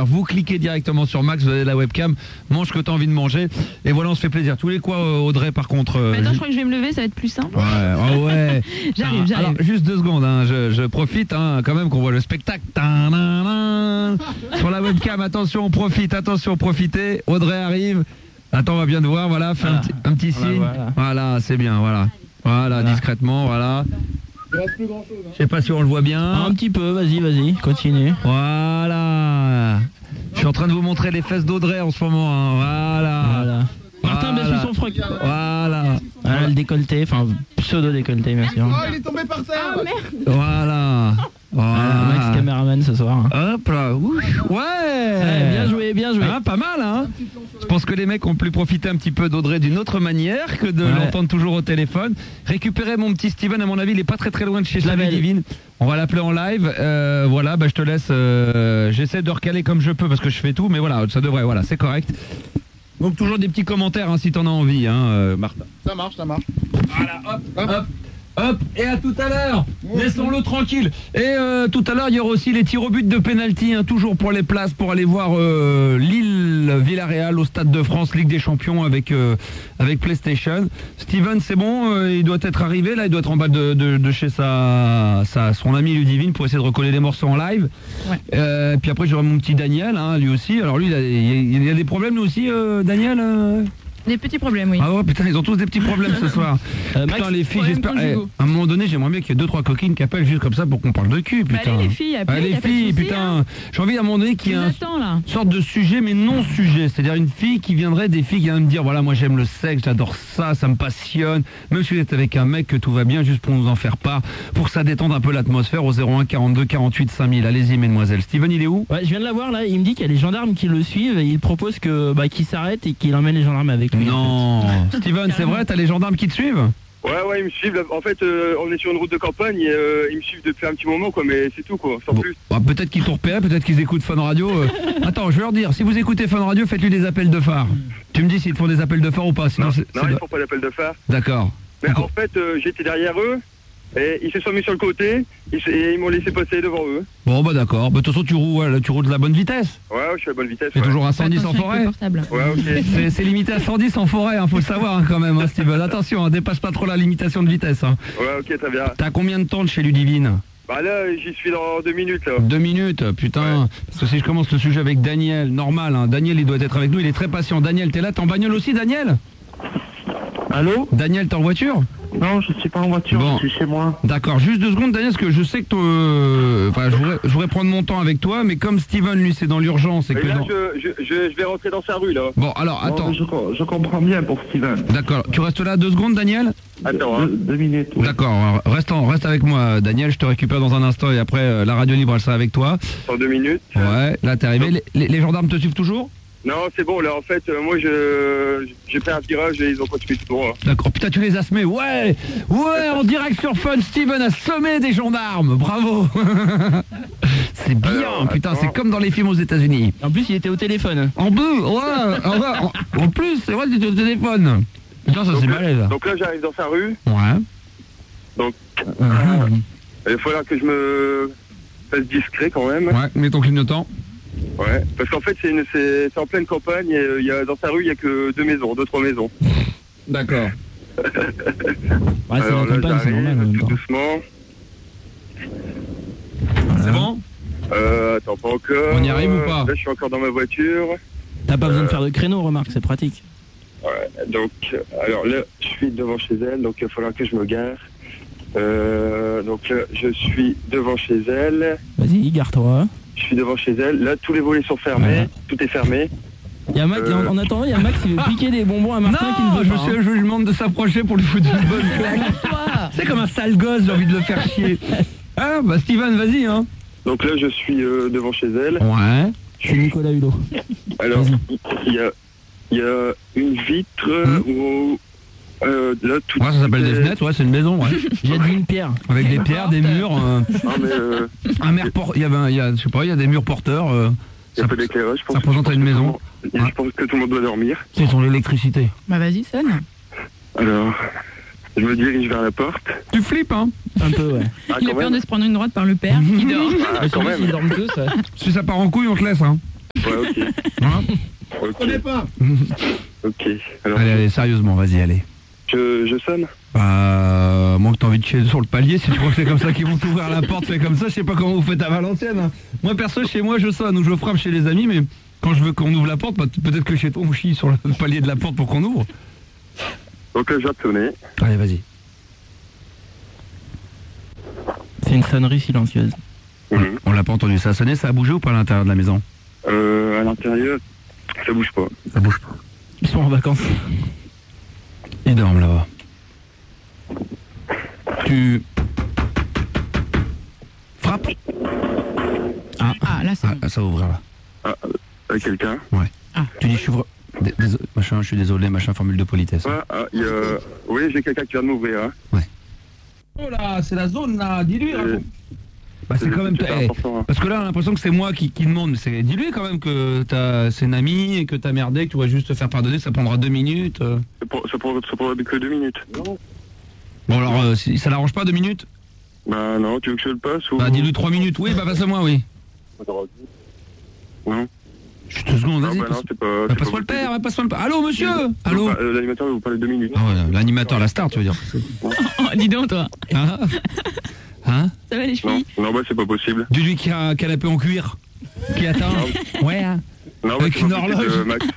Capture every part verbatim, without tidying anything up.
commentaire. Vous cliquez directement sur Max, vous avez la webcam, mange ce que tu as envie de manger. Et voilà, on se fait plaisir. Tous les quoi, Audrey, par contre euh, Maintenant, je crois que je vais me lever, ça va être plus simple. Ouais, oh ouais. J'arrive, j'arrive. Alors, juste deux secondes, hein, je, je profite hein, quand même qu'on voit le spectacle. Tadadam. Sur la webcam, attention, on profite, attention, profitez. Audrey arrive. Attends, on va bien te voir, voilà, fais voilà. un petit, un petit signe. Voilà, voilà c'est bien, voilà. Voilà, voilà. discrètement, voilà. Je sais pas si on le voit bien. Un petit peu, vas-y, vas-y, continue. Voilà. Je suis en train de vous montrer les fesses d'Audrey en ce moment. Hein. Voilà. Voilà. Martin voilà. baisse son froc. Voilà. Voilà le décolleté, enfin pseudo-décolleté, bien sûr. Oh, il est tombé par terre. Ah merde. Voilà. Voilà. Max caméraman ce soir. Hop là. Ouh. Ouais. ouais. Bien joué, bien joué. Hein, pas mal, hein. Je pense que les mecs ont pu profiter un petit peu d'Audrey d'une autre manière que de ouais. l'entendre toujours au téléphone. Récupérer mon petit Steven, à mon avis, il est pas très très loin de chez Flavie Divine. On va l'appeler en live. Euh, voilà, bah, je te laisse. Euh, J'essaie de recaler comme je peux parce que je fais tout, mais voilà, ça devrait. Voilà, c'est correct. Donc toujours des petits commentaires hein, si t'en as envie, hein, euh, Martin. Ça marche, ça marche. Voilà, hop, hop. hop. Hop, et à tout à l'heure. Laissons-le tranquille. Et euh, tout à l'heure, il y aura aussi les tirs au but de pénalty, hein, toujours pour les places, pour aller voir euh, Lille, Villarreal au Stade de France, Ligue des Champions avec euh, avec PlayStation. Steven, c'est bon, euh, il doit être arrivé, là, il doit être en bas de, de, de chez sa, sa, son ami Ludivine pour essayer de recoller les morceaux en live. Ouais. Euh, puis après, j'aurai mon petit Daniel, hein, lui aussi. Alors lui, il, a, il y a des problèmes, lui aussi, euh, Daniel euh Des petits problèmes, oui. Ah ouais, putain, ils ont tous des petits problèmes ce soir. Euh, putain, Max, les filles, j'espère. Eh, à un moment donné, j'aimerais bien qu'il y ait deux trois coquines qui appellent juste comme ça pour qu'on parle de cul, putain. Bah allez, les filles, appelez, allez, y a les pas de filles, souci, putain. hein. J'ai envie à un moment donné qu'il y ait un, attends, là. une sorte de sujet, mais non sujet. C'est-à-dire une fille qui viendrait, des filles qui viendraient me dire voilà, moi j'aime le sexe, j'adore ça, ça me passionne. Même si vous êtes avec un mec, que tout va bien, juste pour nous en faire part, pour que ça détende un peu l'atmosphère au zéro un quarante-deux quarante-huit cinq mille. Allez-y, mesdemoiselles. Steven, il est où? Ouais, je viens de la voir là, il me dit qu'il y a les gendarmes qui le suivent et il propose que bah, qu'il s'arrête et qu'il emmène les gendarmes avec lui. Non. En fait. Steven, c'est vrai, t'as les gendarmes qui te suivent? Ouais, ouais, ils me suivent. En fait, euh, on est sur une route de campagne et euh, ils me suivent depuis un petit moment, quoi, mais c'est tout, quoi, sans bon, plus. Bah, peut-être qu'ils t'ont repéré, peut-être qu'ils écoutent Fun Radio. Euh... Attends, je vais leur dire, si vous écoutez Fun Radio, faites-lui des appels de phare. Tu me dis s'ils font des appels de phare ou pas, sinon Non, c'est, non c'est ils de... font pas d'appels de phare. D'accord. Mais en fait, euh, j'étais derrière eux. Et ils se sont mis sur le côté ils, et ils m'ont laissé passer devant eux. Bon bah d'accord, bah, de toute façon tu roules, ouais, tu roules de la bonne vitesse. Ouais, je suis à la bonne vitesse. Et ouais. toujours à cent dix en forêt. Ouais, ok. C'est, c'est limité à cent dix en forêt, hein, faut le savoir hein, quand même, hein, Steven. Attention, hein, dépasse pas trop la limitation de vitesse. Hein. Ouais, ok, très bien. T'as combien de temps de chez Ludivine? Bah là, j'y suis dans deux minutes là. Deux minutes, putain. Ouais. Parce que si je commence le sujet avec Daniel, normal, hein, Daniel il doit être avec nous, il est très patient. Daniel, t'es là, t'es en bagnole aussi, Daniel? Allô? Daniel, t'es en voiture? Non, je suis pas en voiture, bon. je suis chez moi. D'accord, juste deux secondes Daniel, parce que je sais que euh, enfin, je, voudrais, je voudrais prendre mon temps avec toi, mais comme Steven lui c'est dans l'urgence et, et que là dans... je, je, je, je vais rentrer dans sa rue là. Bon alors attends. Non, je, je comprends bien pour Steven. D'accord, tu restes là deux secondes Daniel? Attends, hein. deux, deux minutes. Oui. D'accord, reste, en, reste avec moi Daniel, je te récupère dans un instant et après euh, la radio libre elle sera avec toi. Dans deux minutes. Ouais, là t'es arrivé, les, les, les gendarmes te suivent toujours? Non, c'est bon, là, en fait, euh, moi, je j'ai fait un virage et ils ont continué tout droit. D'accord, putain, tu les as semés, ouais. Ouais, en direct sur Fun, Steven a semé des gendarmes, bravo. C'est bien, alors, putain, attends. C'est comme dans les films aux États-Unis. En plus, il était au téléphone. En deux, ouais, en, en, en plus, c'est vrai, il était au téléphone. Putain, ça donc, c'est balèze. Donc là, j'arrive dans sa rue. Ouais. Donc, uh-huh. euh, il faut là que je me fasse discret quand même. Ouais, mets ton clignotant. Ouais, parce qu'en fait, c'est, une, c'est, c'est en pleine campagne et euh, y a, dans sa rue, il n'y a que deux maisons, deux, trois maisons. D'accord. Ouais, c'est alors la là, campagne, c'est normal. j'arrive tout doucement. C'est bon? Euh, attends, pas encore. On y arrive ou pas? Là, je suis encore dans ma voiture. T'as pas euh... besoin de faire de créneau, remarque, c'est pratique. Ouais, donc, alors là, je suis devant chez elle, donc il va falloir que je me gare. Euh, donc là, je suis devant chez elle. Vas-y, gare-toi. Je suis devant chez elle. Là, tous les volets sont fermés. Ouais. Tout est fermé. Il y a Max, euh... en, en attendant, il y a Max qui veut piquer des bonbons à Martin non, qui ne veut je pas. Sais, hein. Je lui demande de s'approcher pour lui foutre une bonne claque. C'est comme un sale gosse, j'ai envie de le faire chier. Ah, bah Steven, vas-y, hein. Donc là, je suis euh, devant chez elle. Ouais. C'est Nicolas Hulot. Alors, il y a, y a une vitre mmh. où... Euh, là, tout ouais, ça s'appelle des fenêtres, ouais, c'est une maison. Ouais. J'ai dit une pierre. Avec des pierres, des murs. Euh, ah, mais euh, un mur por... il y avait, un, il y a, je sais pas, il y a des murs porteurs. Euh, il y a un peu d'éclairage. Ça représente une maison. Je ouais. pense que tout le monde doit dormir. C'est son électricité. Bah vas-y, sonne. Alors, je me dirige vers la porte. Tu flippes, hein? Un peu, ouais. Ah, il a peur même. de se prendre une droite par le père qui dort. Ah, quand même. Ils dorment tous, ouais. Si ça part en couille, on te laisse, hein. Ouais, ok. Hein Ok. pas. Ok. Alors, Allez, allez, sérieusement, vas-y, allez. je, je sonne. Bah, moi que t'as envie de chier sur le palier, si tu crois que c'est comme ça qu'ils vont t'ouvrir la porte, fais comme ça, je sais pas comment vous faites à Valenciennes. Hein. Moi perso, chez moi, je sonne ou je frappe chez les amis, mais quand je veux qu'on ouvre la porte, bah, peut-être que chez toi, on chie sur le palier de la porte pour qu'on ouvre. Donc là, je vais te sonner. Allez, vas-y. C'est une sonnerie silencieuse. Mhm. On l'a pas entendu, ça a sonné, ça a bougé ou pas à l'intérieur de la maison? Euh, à l'intérieur, ça bouge pas. Ça bouge pas. Ils sont en vacances. Ils dorment là-bas. Tu... frappes? Ah, Ah, là, c'est ah, bon. ça va ouvrir là. Ah, euh, quelqu'un. Ouais. Ah. Tu dis je suis vra- Dés- dés- machin, je suis désolé, machin, formule de politesse. Ah, ah, il y a... Oui, j'ai quelqu'un qui vient de m'ouvrir. Hein. Oh là, c'est la zone là, dis-lui. Euh, Bah c'est quand même... super eh, important, hein. parce que là, on a l'impression que c'est moi qui, qui demande. C'est dis-lui quand même que t'as... c'est une amie et que t'as merdé, que tu vas juste te faire pardonner, ça prendra deux minutes. euh. Ça pour- ça pour- ça pourrait que deux minutes. Non. Bon alors, euh, si ça l'arrange pas deux minutes? Bah non, tu veux que je le passe ou... Bah dis-lui trois minutes. Oui, bah passe-moi, oui. Non. Juste deux secondes, Non, vas-y. bah passe- non, c'est pas... bah, c'est passe-moi pas le père, bah, passe-moi le père. Allô, monsieur? Allô? Bah, euh, L'animateur, vous parlez deux minutes. Ah ouais, l'animateur, la star, tu veux dire? Oh, dis donc, toi. Hein? Hein? Ça va, les Non, chevilles? non, bah c'est pas possible. Dis-lui qui a un canapé en cuir. Qui attend? Ouais, hein? Non, bah, Avec c'est une pas possible, horloge. euh, Max.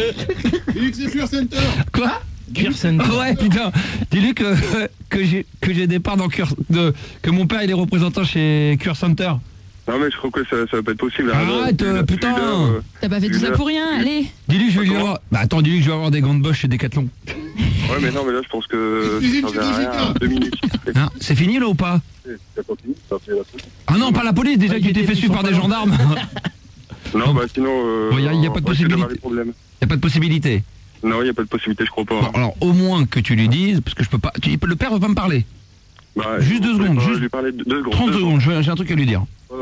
Quoi? Cure Center. Ah ouais, putain. Dis-lui que, que j'ai que j'ai des parts dans Cure... de, que mon père il est représentant chez Cure Center. Non, mais je crois que ça, ça va pas être possible. Arrête, Vu la- euh, vu putain. l'heure, euh, T'as pas fait tout ça pour rien, allez. Dis-lui que je vais lui Comment avoir... Bah attends, dis-lui que je vais avoir des gants de Bosch chez Decathlon. Ouais, mais non, mais là, je pense que ça servira à rien. Deux minutes. Hein? C'est fini là ou pas? Ah non, pas la police, déjà Ouais, que tu il t'es était fait suivre par des sur gendarmes. Non, bah sinon... Euh, Bon, y a- y a pas de on risque d'avoir possibilité. des problèmes. Y a pas de possibilité. Non, il n'y a pas de possibilité, je crois pas. Bon, alors au moins que tu lui dises, parce que je peux pas... tu- le père veut pas me parler. Bah, juste deux je vais secondes, pas juste lui parler de- deux secondes. trente deux secondes, j'ai j'ai un truc à lui dire.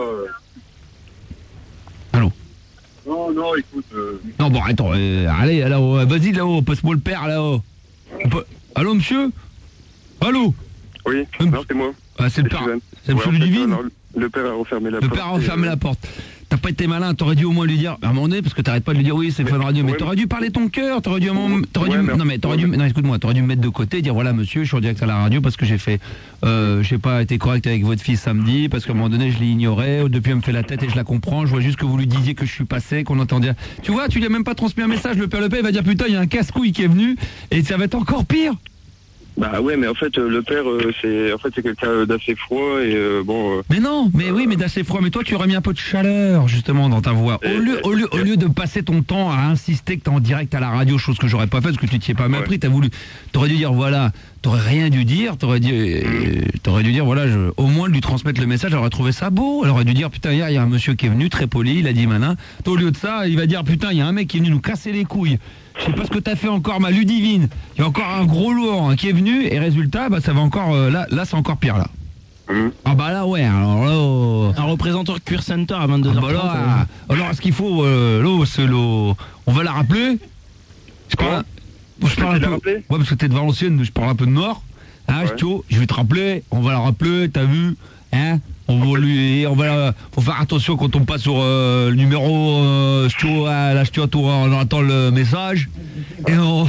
Allô? Non, non, écoute... euh, Non bon attends, euh, allez là-haut, euh, vas-y là-haut, passe-moi le père là-haut. On peut- Allô monsieur? Allô? Oui, Hum. non, c'est moi. Ah c'est le C'est père, Steven. c'est monsieur Ouais, en fait, Ludivine. alors, Le père a refermé la Le porte. père a refermé et, euh, la porte. T'as pas été malin, t'aurais dû au moins lui dire, à un moment donné, parce que t'arrêtes pas de lui dire oui c'est Fun Radio, mais ouais, t'aurais dû parler ton cœur, t'aurais dû, à un moment- t'aurais Ouais, dû, mais- non mais t'aurais dû, ouais, non écoute-moi, t'aurais dû me mettre de côté, et dire voilà monsieur, je suis en direct à la radio parce que j'ai fait, euh, j'ai pas été correct avec votre fille samedi, parce qu'à un moment donné je l'ai ignoré, depuis elle me fait la tête et je la comprends, je vois juste que vous lui disiez que je suis passé, qu'on entendait, tu vois, tu lui as même pas transmis un message, le père le père il va dire putain il y a un casse-couille qui est venu, et ça va être encore pire. Bah ouais, mais en fait, euh, le père, euh, c'est en fait c'est quelqu'un d'assez froid et euh, bon... euh, Mais non, mais oui, mais d'assez froid. Mais toi, tu aurais mis un peu de chaleur, justement, dans ta voix. Au Et- lieu, au lieu, au lieu de passer ton temps à insister que t'es en direct à la radio, chose que j'aurais pas faite, parce que tu t'y es pas même Ouais. pris, t'as voulu, t'aurais dû dire, voilà, t'aurais rien dû dire, t'aurais dû, euh, t'aurais dû dire, voilà, je, au moins lui transmettre le message, elle aurait trouvé ça beau, elle aurait dû dire, putain, hier, il y a un monsieur qui est venu, très poli, il a dit malin. Toi, au lieu de ça, il va dire, putain, il y a un mec qui est venu nous casser les couilles. Je sais pas ce que t'as fait encore, ma Ludivine. Il y a encore un gros lourd hein, qui est venu, et résultat, bah, ça va encore, euh, là, là, c'est encore pire, là. hum. Ah bah là, ouais, alors là, oh. Un représentant Cure Center à vingt-deux Ah heures bah trente. là, alors est-ce qu'il faut euh, l'eau, c'est l'eau. On va la rappeler. Je parle, je parle un Tu l'as peu. rappelé Ouais, parce que t'es de Valenciennes, je parle un peu de Nord. Hein, Ouais. Stio, je vais te rappeler. On va la rappeler. T'as vu? Hein? On va lui, on va. La, faut faire attention quand on passe sur euh, le numéro euh, Stio, à la Stio, on entend le message et on.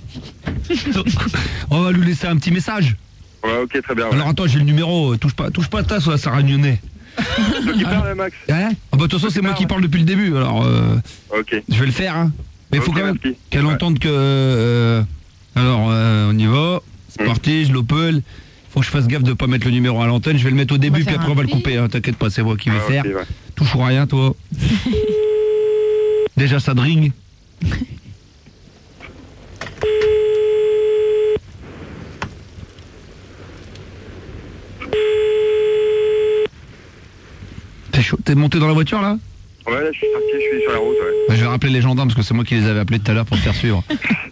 on va lui laisser un petit message. Ouais, ok, très bien. Ouais. Alors attends, j'ai le numéro. Touche pas, touche pas à ta, ça, ça ragnonnait. C'est toi qui parle, Max. Hein? Ah bah de toute façon c'est moi qui parle depuis le début. Alors. Euh, Ok. Je vais le faire, hein. Mais il faut Ok, quand même merci. qu'elle Ouais. entende que... euh, alors, euh, on y va. C'est Mm. parti, je l'oppelle. Faut que je fasse gaffe de pas mettre le numéro à l'antenne. Je vais le mettre au début, puis faire après un on va le tri. couper. Hein. T'inquiète pas, c'est moi qui vais Ah, faire. ok, ouais. Touche à rien, toi. Déjà, ça dring. T'es chaud. T'es monté dans la voiture, là? Ouais, là, je suis sorti, je suis sur la route, ouais. Bah, je vais rappeler les gendarmes parce que c'est moi qui les avais appelés tout à l'heure pour te faire suivre.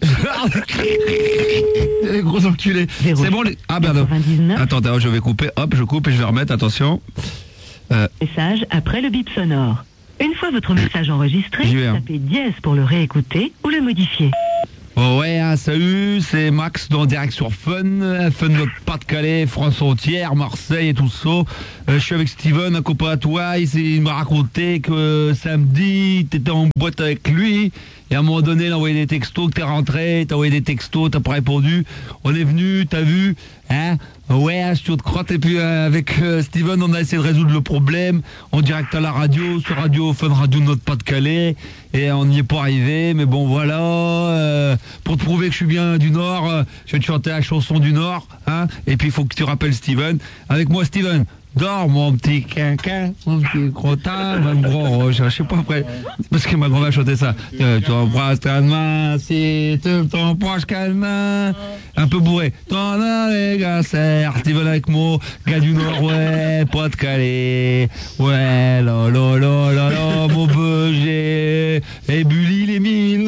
Les gros enculés. C'est bon les... Ah ben non. quatre-vingt-dix-neuf. Attends, attends, je vais couper. Hop, je coupe et je vais remettre. Attention. Message après le bip sonore. Une fois votre message enregistré, J'y vais, hein. tapez dièse pour le réécouter ou le modifier. Oh ouais, hein, salut, c'est Max dans Direct sur Fun, Fun de Pas-de-Calais, France entière, Marseille et tout ça. Euh, je suis avec Steven, un copain à toi, il, il m'a raconté que samedi, t'étais en boîte avec lui, et à un moment donné, il a envoyé des textos, que t'es rentré, t'as envoyé des textos, t'as pas répondu. On est venu, t'as vu, hein, ouais, je te crotte, et puis euh, avec euh, Steven, on a essayé de résoudre le problème, en direct à la radio, sur Radio Fun Radio de notre Pas-de-Calais, et on n'y est pas arrivé, mais bon, voilà, euh, pour te prouver que je suis bien du Nord, euh, je vais te chanter la chanson du Nord, hein, et puis il faut que tu rappelles Steven. Avec moi, Steven. Dors, mon petit quinquin, mon petit crottin, mon gros roche, je sais pas après, parce que ma grand-mère chantait ça. Tu t'embrasses calmement, si tu t'embrasses calmement, un peu bourré. T'en as les gars, serre, Steven avec moi, gars du Nord, ouais, Pas-de-Calais, ouais, la la la la la, mon beuger, et Bully les mines.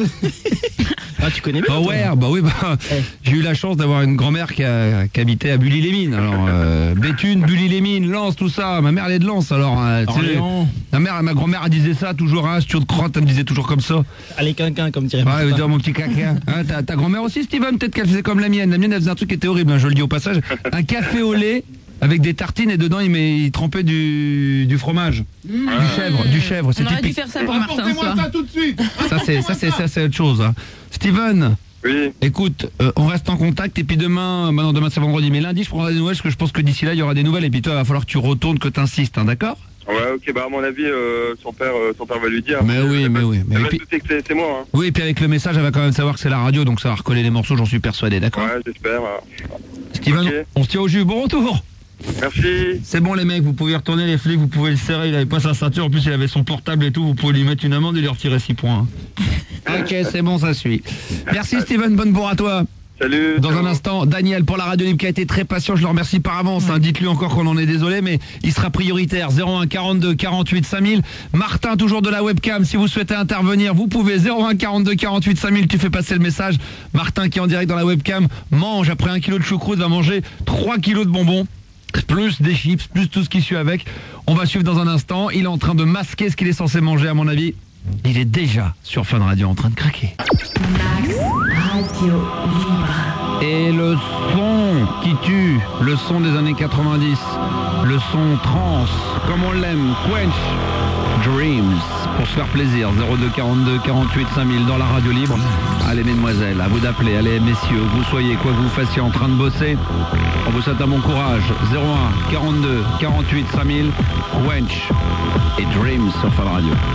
Ah, tu connais bien? Ah ouais, bah oui, bah, j'ai eu la chance d'avoir une grand-mère qui, a, qui habitait à Bully-les-Mines. Alors, euh, Béthune, Bully-les-mines, Lens, tout ça. Ma mère, elle est de Lens, alors. Euh, ma mère, ma grand-mère, elle disait ça toujours, hein, sur de crotte, elle me disait toujours comme ça. Allez, quinquin, comme dirait. Ouais, elle veut dire mon petit caca. Hein, ta, ta grand-mère aussi, Steven, peut-être qu'elle faisait comme la mienne. La mienne, elle faisait un truc qui était horrible, hein, je le dis au passage. Un café au lait avec des tartines et dedans, il, met, il trempait du, du fromage. Mmh. Du chèvre, du chèvre. On aurait dû faire ça pour Martin. Apportez-moi ça tout de suite. Ça, c'est, ça, c'est, ça, c'est autre chose. Hein. Steven. Oui. Écoute, euh, on reste en contact et puis demain, bah non, demain c'est vendredi, mais lundi je prendrai des nouvelles parce que je pense que d'ici là il y aura des nouvelles et puis toi il va falloir que tu retournes, que tu insistes, hein, d'accord? Ouais, ok, bah à mon avis, euh, son père, euh, son père va lui dire. Mais oui, mais oui. Mais elle et va puis... se douter que c'est, c'est moi. Hein. Oui, et puis avec le message, elle va quand même savoir que c'est la radio, donc ça va recoller les morceaux, j'en suis persuadé, d'accord? Ouais, j'espère. Steven, okay. On se tient au jus, bon retour. Merci. C'est bon les mecs, vous pouvez retourner les flics, vous pouvez le serrer, il avait pas sa ceinture, en plus il avait son portable et tout, vous pouvez lui mettre une amende et lui retirer six points. Ok, c'est bon, ça suit. Merci Steven, bonne bourre à toi. Salut. Dans un instant, Daniel pour la radio libre qui a été très patient, je le remercie par avance, hein. Dites-lui encore qu'on en est désolé, mais il sera prioritaire. Zéro un quarante-deux quarante-huit cinq mille. Martin, toujours de la webcam, si vous souhaitez intervenir, vous pouvez. Zéro un quarante-deux quarante-huit cinq mille, tu fais passer le message. Martin qui est en direct dans la webcam mange, après un kilo de choucroute, va manger trois kilos de bonbons. Plus des chips, plus tout ce qui suit avec. On va suivre dans un instant. Il est en train de masquer ce qu'il est censé manger, à mon avis. Il est déjà sur Fun Radio en train de craquer. Radio Libre. Et le son qui tue, le son des années quatre-vingt-dix, le son trans, comme on l'aime, Quench Dreams, pour se faire plaisir. Zéro deux quarante-deux quarante-huit cinq mille dans la radio libre. Allez mesdemoiselles, à vous d'appeler, allez messieurs, vous soyez quoi que vous fassiez en train de bosser, on vous souhaite un bon courage. Zéro un quarante-deux quarante-huit cinq mille, Quench et Dreams sur Fun Radio.